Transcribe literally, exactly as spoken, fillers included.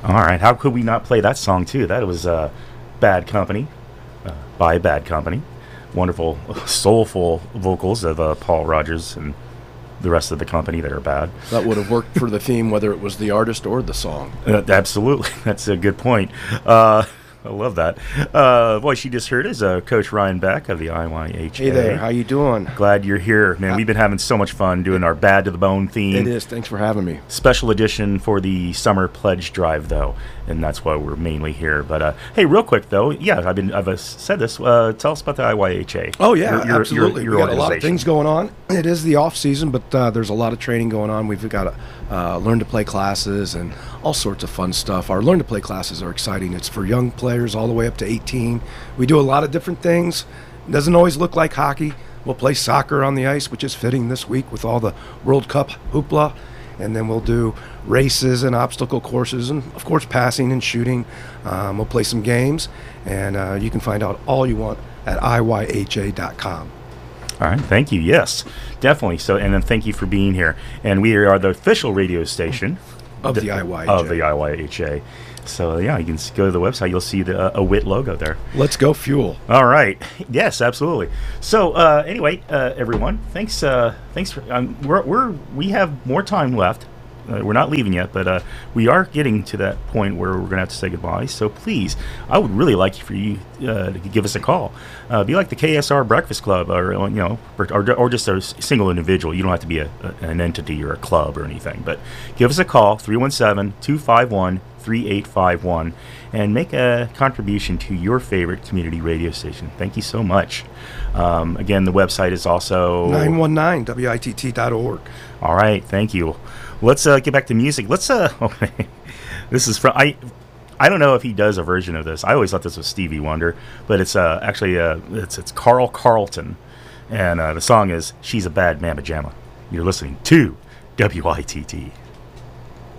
All right, how could we not play that song too? That was uh, Bad Company uh, by Bad Company. Wonderful, soulful vocals of uh, Paul Rogers and the rest of the company that are bad. That would have worked for the theme, whether it was the artist or the song. Uh, absolutely, that's a good point. Uh, I love that. Uh, voice you just heard is uh, Coach Ryan Beck of the I Y H A. Hey there, how you doing? Glad you're here, man. We've been having so much fun doing our Bad to the Bone theme. It is. Thanks for having me. Special edition for the summer pledge drive, though, and that's why we're mainly here. But uh, hey, real quick though, yeah, I've been I've uh, said this. Uh, tell us about the I Y H A. Oh yeah, your, your, absolutely. Your, your we got a lot of things going on. It is the off season, but uh, there's a lot of training going on. We've got uh, learn to play classes and all sorts of fun stuff. Our learn to play classes are exciting. It's for young players all the way up to eighteen. We do a lot of different things. It doesn't always look like hockey. We'll play soccer on the ice, which is fitting this week with all the World Cup hoopla. And then we'll do races and obstacle courses and, of course, passing and shooting. Um, we'll play some games. And uh, you can find out all you want at I Y H A dot com. All right, thank you. Yes, definitely. So, and then thank you for being here. And we are the official radio station of the I Y H A. Of the I Y H A. So yeah, you can go to the website. You'll see the uh, a W I T logo there. Let's go fuel. All right. Yes, absolutely. So uh, anyway, uh, everyone, thanks. Uh, thanks for. Um, we're, we're we have more time left. Uh, we're not leaving yet, but uh, we are getting to that point where we're going to have to say goodbye. So please, I would really like for you uh, to give us a call. Uh, be like the K S R Breakfast Club, or you know, or, or just a single individual. You don't have to be a, a, an entity or a club or anything. But give us a call, three one seven, two five one, three eight five one, and make a contribution to your favorite community radio station. Thank you so much. Um, again, the website is also nine one nine W I T T dot org. All right, thank you. Let's uh, get back to music. Let's. Uh, okay. This is from I. I don't know if he does a version of this. I always thought this was Stevie Wonder, but it's uh, actually uh, it's it's Carl Carlton, and uh, the song is "She's a Bad Mamma Jamma." You're listening to W I T T.